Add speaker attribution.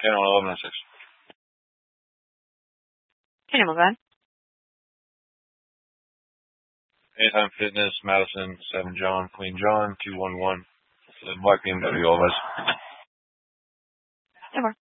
Speaker 1: 10, 11, and 6.
Speaker 2: Okay, we'll go ahead.
Speaker 1: Anytime Fitness, Madison, 7 John, Queen John, 211. Black BMW, all of us.
Speaker 2: Over.